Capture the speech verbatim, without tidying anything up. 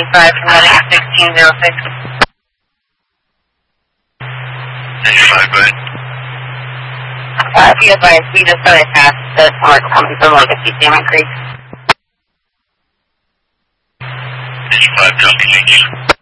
ninety-five from heading sixteen oh six. ninety-five, go ahead. Uh, be advised, we just got a pass the mark coming from Legacy Salmon Creek. ninety-five, copy, thank you.